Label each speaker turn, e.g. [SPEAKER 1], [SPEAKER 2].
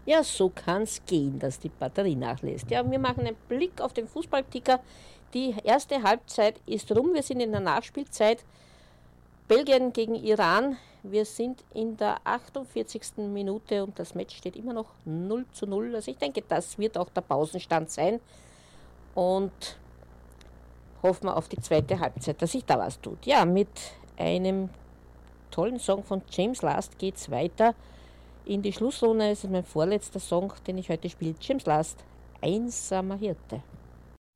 [SPEAKER 1] Ja, so kann es gehen, dass die Batterie nachlässt. Ja, wir machen einen Blick auf den Fußballticker. Die erste Halbzeit ist rum. Wir sind in der Nachspielzeit. Belgien gegen Iran. Wir sind in der 48. Minute und das Match steht immer noch 0:0. Also ich denke, das wird auch der Pausenstand sein. Und hoffen wir auf die zweite Halbzeit, dass sich da was tut. Ja, mit einem tollen Song von James Last geht es weiter in die Schlussrunde. Es ist mein vorletzter Song, den ich heute spiele. James Last, Einsamer Hirte.